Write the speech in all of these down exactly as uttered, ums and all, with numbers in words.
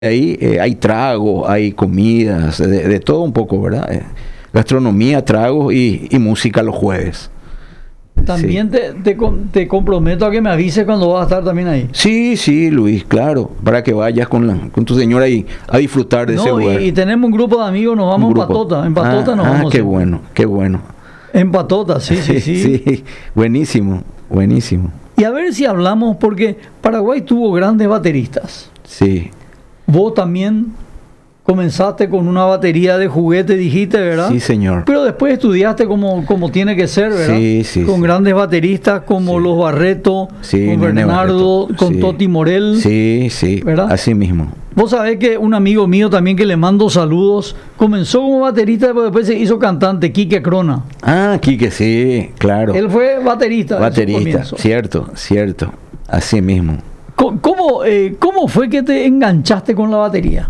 Ahí eh, hay tragos, hay comidas, de, de todo un poco, ¿verdad? Eh, gastronomía, tragos y, y música los jueves. También Sí. te, te, te comprometo a que me avises cuando vas a estar también ahí. Sí, sí, Luis, claro, para que vayas con, la, con tu señora y a disfrutar de No, ese lugar. y, y tenemos un grupo de amigos, nos vamos Un en grupo. Patota. En Patota ah, nos ah, vamos. qué siempre. bueno, qué bueno. En Patota, sí, sí, sí, sí, buenísimo, buenísimo. Y a ver si hablamos, porque Paraguay tuvo grandes bateristas. Sí. Vos también comenzaste con una batería de juguete, dijiste, ¿verdad? Sí, señor. Pero después estudiaste como, como tiene que ser, ¿verdad? Sí, sí, con sí. grandes bateristas como Sí. los Barreto, Sí, con Nene Bernardo, Barreto. con Sí. Toti Morel. Sí, sí, ¿Verdad? así mismo. Vos sabés que un amigo mío también que le mando saludos, comenzó como baterista, pero después se hizo cantante, Quique Crona. Ah, Quique, sí, claro. Él fue baterista. en su Baterista, comienzo. cierto, cierto, así mismo. Co- ¿Cómo, eh, ¿Cómo fue que te enganchaste con la batería?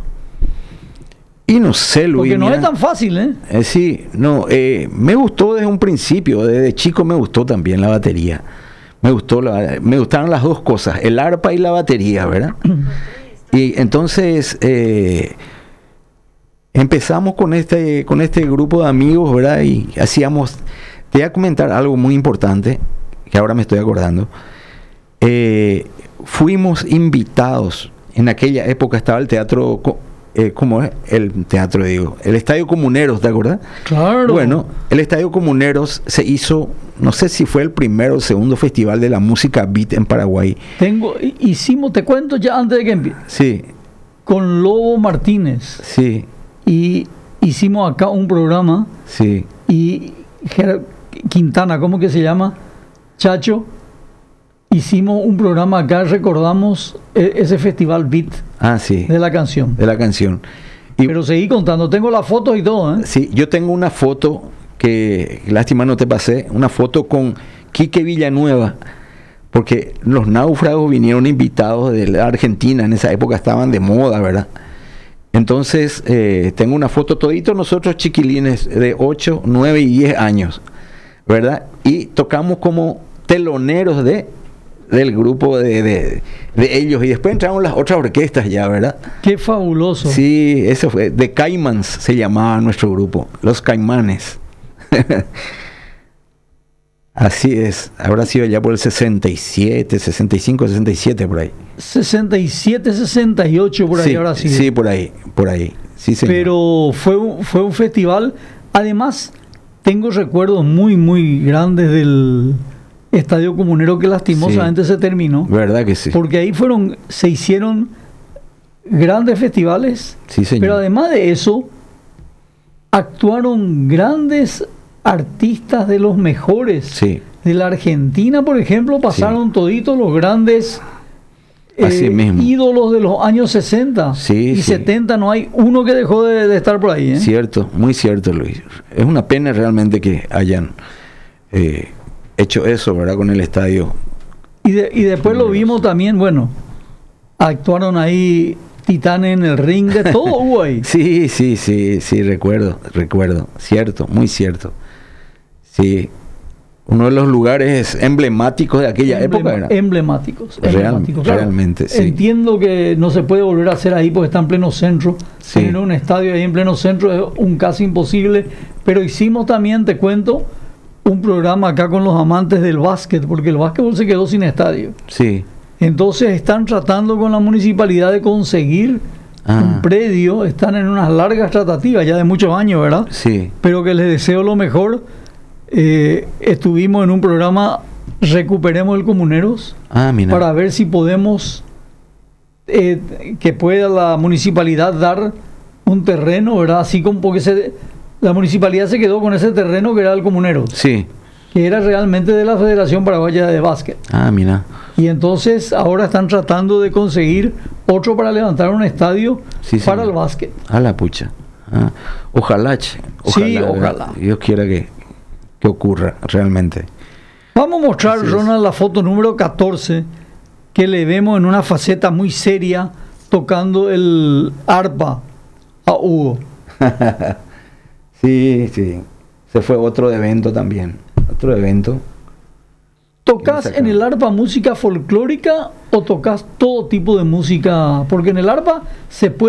Y no sé, Luis. Porque no mira, es tan fácil, ¿eh? eh, sí, no, eh, me gustó desde un principio, desde chico me gustó también la batería. Me gustó, la, me gustaron las dos cosas, el arpa y la batería, ¿verdad? Y entonces eh, empezamos con este, con este grupo de amigos, ¿verdad? Y hacíamos, te voy a comentar algo muy importante, que ahora me estoy acordando. Eh, fuimos invitados, en aquella época estaba el teatro, eh, ¿cómo es? El teatro, digo, el Estadio Comuneros, ¿te acuerdas? Claro. Bueno, el Estadio Comuneros se hizo, no sé si fue el primero o segundo festival de la música beat en Paraguay. Tengo, hicimos, te cuento ya antes de que empiece, Sí, con Lobo Martínez. sí, Y hicimos acá un programa sí. y Ger- Quintana, ¿cómo que se llama? Chacho. Hicimos un programa acá, recordamos e- ese festival beat Ah, sí, de la canción. de la canción. Y Pero seguí contando, tengo las fotos y todo, ¿eh? sí, yo tengo una foto que, lástima no te pasé, una foto con Quique Villanueva, porque los náufragos vinieron invitados de la Argentina, en esa época estaban de moda, ¿verdad? Entonces, eh, tengo una foto todito nosotros chiquilines de ocho, nueve y diez años, ¿verdad? Y tocamos como teloneros de del grupo de, de, de ellos, y después entraron las otras orquestas ya, ¿verdad? Qué fabuloso. Sí, eso fue, The Caimans se llamaba nuestro grupo, Los Caimanes. Así es, habrá sido ya por el sesenta y siete, sesenta y cinco, sesenta y siete, por ahí. sesenta y siete, sesenta y ocho por ahí Sí, ahora sí. sí, por ahí, por ahí. Sí, señor. Pero fue un, fue un festival. Además, tengo recuerdos muy, muy grandes del Estadio Comunero que lastimosamente Sí. se terminó. ¿Verdad que sí? Porque ahí fueron, se hicieron grandes festivales. Sí, señor. Pero además de eso, actuaron grandes artistas de los mejores. Sí. De la Argentina, por ejemplo, pasaron Sí. toditos los grandes Así eh, mismo. ídolos de los años sesenta Sí, y sí. setenta. No hay uno que dejó de, de estar por ahí, ¿eh? Cierto, muy cierto, Luis. Es una pena realmente que hayan eh, hecho eso, ¿verdad? Con el estadio. Y, de- y después lo vimos también, bueno, actuaron ahí Titanes en el ring, de todo hubo ahí. Sí, sí, sí, sí, recuerdo, recuerdo. Cierto, muy cierto. Sí. Uno de los lugares emblemáticos de aquella Emblema- época era. Emblemáticos. Real- emblemáticos, claro. realmente, sí. Entiendo que no se puede volver a hacer ahí porque está en pleno centro. Sí. Tener un estadio ahí en pleno centro es un casi imposible. Pero hicimos también, te cuento, un programa acá con los amantes del básquet, porque el básquetbol se quedó sin estadio. Sí. Entonces están tratando con la municipalidad de conseguir Ah. un predio. Están en unas largas tratativas ya de muchos años, ¿verdad? Sí. Pero que les deseo lo mejor. Eh, estuvimos en un programa Recuperemos el Comuneros Ah, mira. para ver si podemos eh, que pueda la municipalidad dar un terreno, ¿verdad? Así como porque se, la municipalidad se quedó con ese terreno que era el Comuneros, Sí. que era realmente de la Federación Paraguaya de Básquet. Ah, mira. Y entonces ahora están tratando de conseguir otro para levantar un estadio Sí, para señor. el básquet. A la pucha. Ah, ojalá, che. Sí, ¿verdad? ojalá. Dios quiera que, que ocurra realmente. Vamos a mostrar, Así es. Ronald, la foto número catorce, que le vemos en una faceta muy seria tocando el arpa a Hugo. Sí, sí. Se fue otro evento también. Otro evento. ¿Tocas en el arpa música folclórica o tocas todo tipo de música? Porque en el arpa se puede